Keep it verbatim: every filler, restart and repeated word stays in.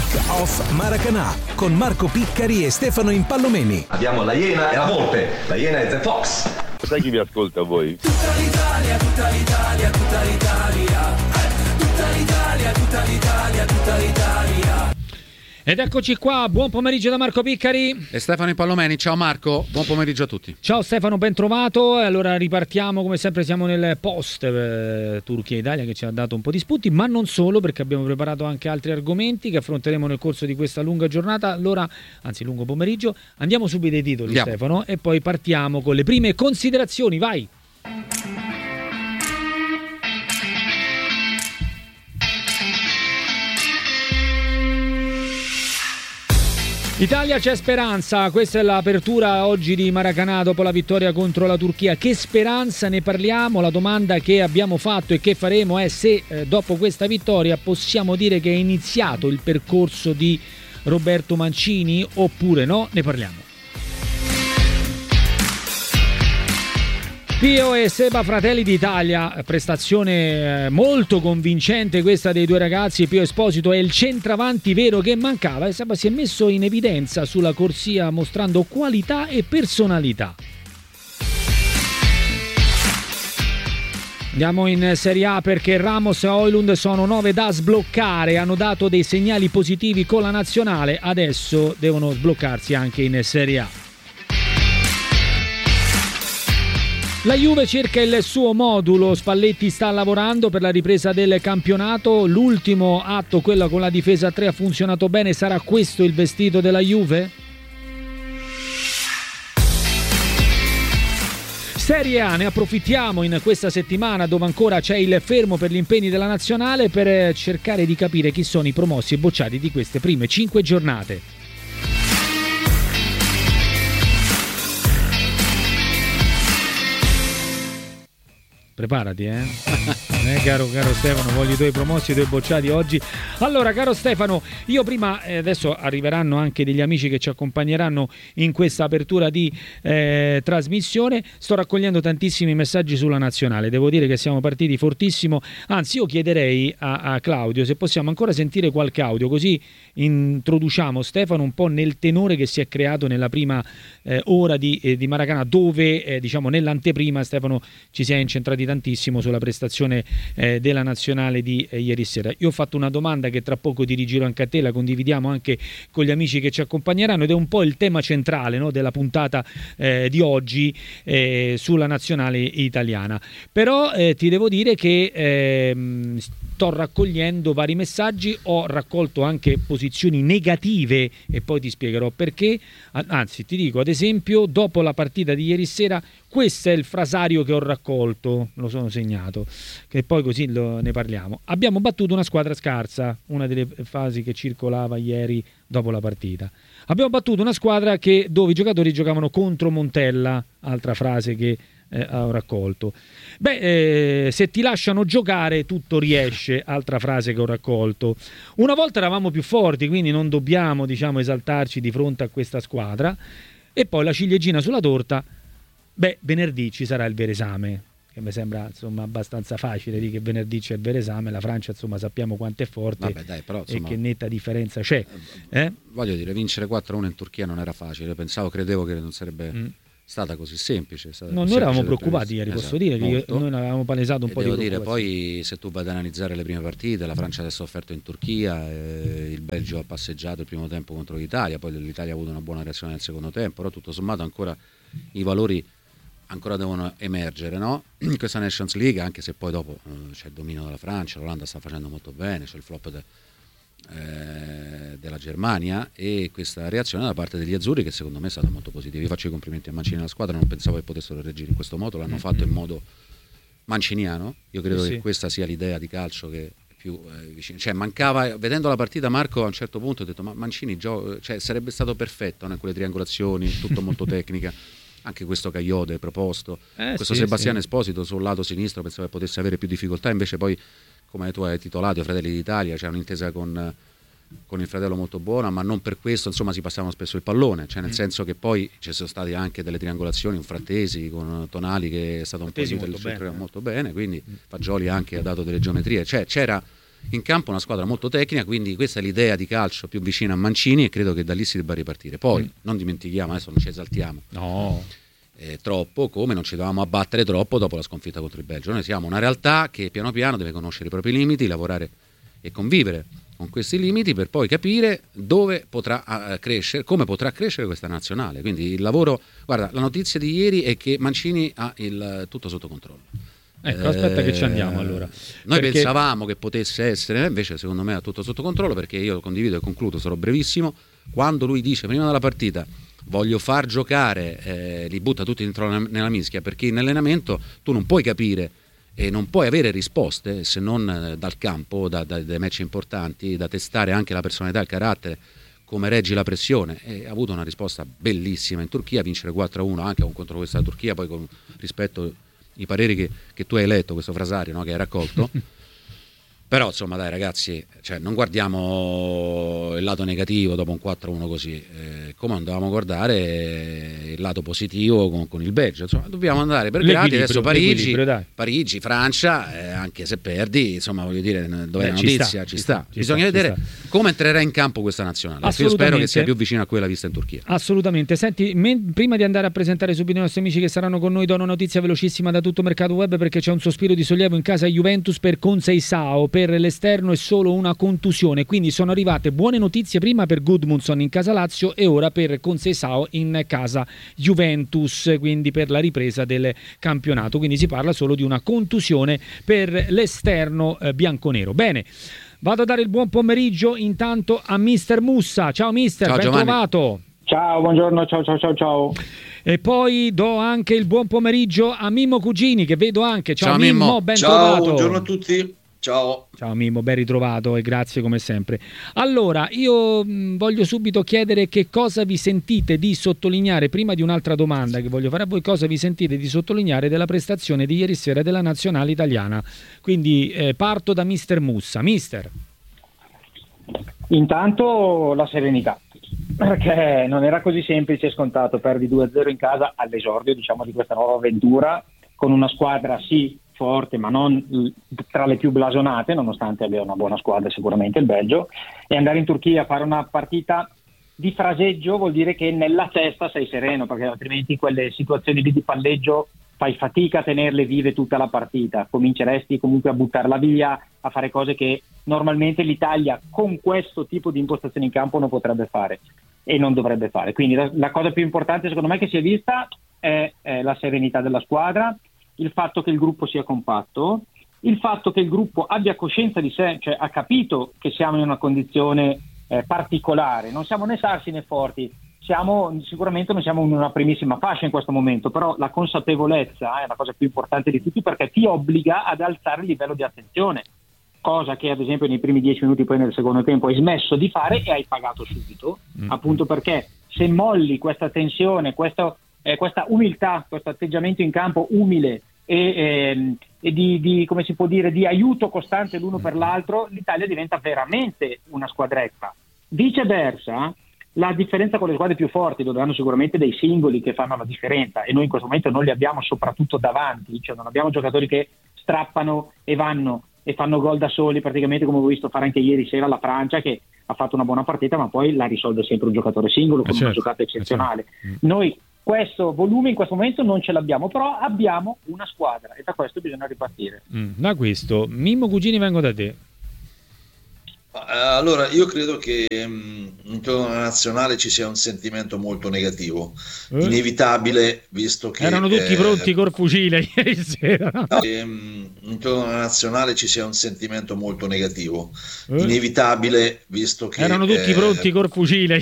Kick-Off Maracanã con Marco Piccari e Stefano Impallomeni. Abbiamo la Iena e la Volpe. La Iena è The Fox. Sai chi vi ascolta voi? Tutta l'Italia, tutta l'Italia, tutta l'Italia. Eh, tutta l'Italia, tutta l'Italia, tutta l'Italia. Ed eccoci qua, buon pomeriggio da Marco Piccari e Stefano Impallomeni. Ciao Marco, buon pomeriggio a tutti. Ciao Stefano, ben trovato. Allora ripartiamo, come sempre siamo nel post eh, Turchia-Italia che ci ha dato un po' di spunti, ma non solo, perché abbiamo preparato anche altri argomenti che affronteremo nel corso di questa lunga giornata. Allora, anzi lungo pomeriggio, andiamo subito ai titoli. Andiamo. Stefano, e poi partiamo con le prime considerazioni, vai. Italia c'è speranza, questa è l'apertura oggi di Maracanã dopo la vittoria contro la Turchia. Che speranza, ne parliamo? La domanda che abbiamo fatto e che faremo è se eh, dopo questa vittoria possiamo dire che è iniziato il percorso di Roberto Mancini oppure no? Ne parliamo. Pio e Seba, Fratelli d'Italia, prestazione molto convincente questa dei due ragazzi. Pio Esposito è il centravanti vero che mancava e Seba si è messo in evidenza sulla corsia mostrando qualità e personalità. Andiamo in Serie A perché Ramos e Højlund sono nove da sbloccare, hanno dato dei segnali positivi con la nazionale, adesso devono sbloccarsi anche in Serie A. La Juve cerca il suo modulo, Spalletti sta lavorando per la ripresa del campionato, l'ultimo atto, quello con la difesa a tre, ha funzionato bene, sarà questo il vestito della Juve? Serie A, ne approfittiamo in questa settimana dove ancora c'è il fermo per gli impegni della nazionale per cercare di capire chi sono i promossi e bocciati di queste prime cinque giornate. Preparati, eh? eh caro, caro Stefano, voglio i tuoi promossi e i tuoi bocciati oggi. Allora, caro Stefano, io prima, eh, adesso arriveranno anche degli amici che ci accompagneranno in questa apertura di eh, trasmissione. Sto raccogliendo tantissimi messaggi sulla nazionale. Devo dire che siamo partiti fortissimo. Anzi, io chiederei a, a Claudio se possiamo ancora sentire qualche audio, così introduciamo Stefano un po' nel tenore che si è creato nella prima eh, ora di, eh, di Maracanã, dove eh, diciamo nell'anteprima, Stefano, ci si è incentrati tantissimo sulla prestazione eh, della nazionale di eh, ieri sera. Io ho fatto una domanda che tra poco ti rigiro anche a te, la condividiamo anche con gli amici che ci accompagneranno ed è un po' il tema centrale, no, della puntata eh, di oggi eh, sulla nazionale italiana. Però eh, ti devo dire che eh, sto raccogliendo vari messaggi, ho raccolto anche posizioni negative e poi ti spiegherò perché. Anzi, ti dico, ad esempio, dopo la partita di ieri sera, questo è il frasario che ho raccolto, lo sono segnato, che poi così lo, ne parliamo. Abbiamo battuto una squadra scarsa, una delle fasi che circolava ieri dopo la partita. Abbiamo battuto una squadra che, dove i giocatori giocavano contro Montella, altra frase che eh, ho raccolto. Beh, eh, se ti lasciano giocare tutto riesce, altra frase che ho raccolto. Una volta eravamo più forti, quindi non dobbiamo, diciamo, esaltarci di fronte a questa squadra. E poi la ciliegina sulla torta, beh, venerdì ci sarà il vero esame, che mi sembra insomma abbastanza facile di che venerdì c'è il vero esame. La Francia insomma sappiamo quanto è forte. Vabbè, dai, però, insomma, e che netta differenza c'è. Eh? Voglio dire, vincere quattro a uno in Turchia non era facile, pensavo, credevo che non sarebbe mm. stata così semplice. Stata no, noi eravamo preoccupati ieri, esatto, posso dire molto. Che noi avevamo palesato un e po' devo di dire, poi se tu vai ad analizzare le prime partite, la Francia adesso ha offerto in Turchia, eh, il Belgio ha passeggiato il primo tempo contro l'Italia, poi l'Italia ha avuto una buona reazione nel secondo tempo, però tutto sommato ancora i valori ancora devono emergere, no? In questa Nations League, anche se poi dopo eh, c'è il dominio della Francia, l'Olanda sta facendo molto bene, c'è il flop de, eh, della Germania e questa reazione da parte degli azzurri che secondo me è stata molto positiva. Io faccio i complimenti a Mancini e alla squadra, non pensavo che potessero reagire in questo modo, l'hanno fatto in modo manciniano. Io credo sì, che sì. questa sia l'idea di calcio che è più eh, vicina. Cioè mancava, vedendo la partita Marco a un certo punto ho detto ma Mancini gio- cioè, sarebbe stato perfetto, no? Quelle triangolazioni, tutto molto tecnica. Anche questo Cagliode proposto, eh, questo sì, Sebastiano sì. Esposito sul lato sinistro pensavo che potesse avere più difficoltà, invece poi, come tu hai titolato, i Fratelli d'Italia, c'è un'intesa con, con il fratello molto buona, ma non per questo insomma si passavano spesso il pallone, cioè nel mm. senso che poi ci sono state anche delle triangolazioni, un Frattesi con Tonali che è stato Frattesi un po' il centro molto bene, quindi mm. Fagioli anche ha dato delle geometrie, cioè c'era in campo una squadra molto tecnica, quindi questa è l'idea di calcio più vicina a Mancini e credo che da lì si debba ripartire. Poi mm. non dimentichiamo, adesso non ci esaltiamo no. eh, troppo, come non ci dovevamo abbattere troppo dopo la sconfitta contro il Belgio. Noi siamo una realtà che piano piano deve conoscere i propri limiti, lavorare e convivere con questi limiti per poi capire dove potrà uh, crescere, come potrà crescere questa nazionale. Quindi il lavoro, guarda, la notizia di ieri è che Mancini ha il tutto sotto controllo. Ecco, aspetta che ci andiamo allora. Noi perché... pensavamo che potesse essere, invece secondo me ha tutto sotto controllo, perché io condivido e concludo, sarò brevissimo, quando lui dice prima della partita voglio far giocare, eh, li butta tutti dentro nella mischia, perché in allenamento tu non puoi capire e non puoi avere risposte se non dal campo, da, da, dai match importanti, da testare anche la personalità, il carattere, come reggi la pressione. E ha avuto una risposta bellissima in Turchia, vincere quattro a uno anche contro questa Turchia, poi con rispetto i pareri che, che tu hai letto, questo frasario, no, che hai raccolto. Però insomma dai ragazzi, cioè, non guardiamo il lato negativo dopo un quattro a uno così, eh, come andavamo a guardare il lato positivo con, con il Belgio, insomma dobbiamo andare per gradi. Adesso Parigi, Parigi, Francia, eh, anche se perdi, insomma voglio dire, dove è la notizia, sta, ci, ci sta, sta ci bisogna sta, vedere sta. come entrerà in campo questa nazionale. Io spero che sia più vicina a quella vista in Turchia. Assolutamente. Senti, me, prima di andare a presentare subito i nostri amici che saranno con noi, do una notizia velocissima da tutto Mercato Web, perché c'è un sospiro di sollievo in casa Juventus per Conceição, per l'esterno è solo una contusione, quindi sono arrivate buone notizie prima per Gudmundsson in casa Lazio e ora per Conceição in casa Juventus, quindi per la ripresa del campionato, quindi si parla solo di una contusione per l'esterno eh, bianconero. Bene, vado a dare il buon pomeriggio intanto a mister Mussa. Ciao mister, ciao, ben Giovanni. trovato. Ciao, buongiorno, ciao ciao ciao ciao. E poi do anche il buon pomeriggio a Mimmo Cugini, che vedo anche. Ciao, ciao Mimmo, Mimmo, ben ciao, trovato. Buongiorno a tutti. Ciao. Ciao Mimmo, ben ritrovato e grazie come sempre. Allora, io mh, voglio subito chiedere che cosa vi sentite di sottolineare, prima di un'altra domanda che voglio fare a voi, cosa vi sentite di sottolineare della prestazione di ieri sera della nazionale italiana. Quindi eh, parto da mister Mussa. Mister. Intanto la serenità, perché non era così semplice e scontato, perdi due a zero in casa all'esordio, diciamo, di questa nuova avventura, con una squadra sì forte ma non tra le più blasonate, nonostante abbia una buona squadra sicuramente il Belgio, e andare in Turchia a fare una partita di fraseggio vuol dire che nella testa sei sereno, perché altrimenti quelle situazioni lì di palleggio fai fatica a tenerle vive tutta la partita, cominceresti comunque a buttarla via, a fare cose che normalmente l'Italia con questo tipo di impostazione in campo non potrebbe fare e non dovrebbe fare. Quindi la, la cosa più importante secondo me che si è vista è, è la serenità della squadra, il fatto che il gruppo sia compatto, il fatto che il gruppo abbia coscienza di sé, cioè ha capito che siamo in una condizione eh, particolare, non siamo né sarsi né forti, siamo sicuramente non siamo in una primissima fascia in questo momento, però la consapevolezza è la cosa più importante di tutti, perché ti obbliga ad alzare il livello di attenzione, cosa che ad esempio nei primi dieci minuti poi nel secondo tempo hai smesso di fare e hai pagato subito, mm. appunto perché se molli questa tensione, questo Eh, questa umiltà, questo atteggiamento in campo umile e, eh, e di, di, come si può dire, di aiuto costante l'uno per l'altro, l'Italia diventa veramente una squadretta. Viceversa, la differenza con le squadre più forti, dove hanno sicuramente dei singoli che fanno la differenza, e noi in questo momento non li abbiamo soprattutto davanti, cioè non abbiamo giocatori che strappano e vanno e fanno gol da soli, praticamente come ho visto fare anche ieri sera la Francia, che ha fatto una buona partita ma poi la risolve sempre un giocatore singolo con certo, una giocata eccezionale. certo. Noi questo volume in questo momento non ce l'abbiamo, però abbiamo una squadra e da questo bisogna ripartire. Mm, da questo, Mimmo Cugini, vengo da te. Allora, io credo che mh, intorno alla nazionale ci sia un sentimento molto negativo, eh? inevitabile, visto che erano tutti eh, pronti col fucile ieri sera. No, che, mh, intorno alla nazionale ci sia un sentimento molto negativo, eh? inevitabile, visto che erano tutti eh, pronti col fucile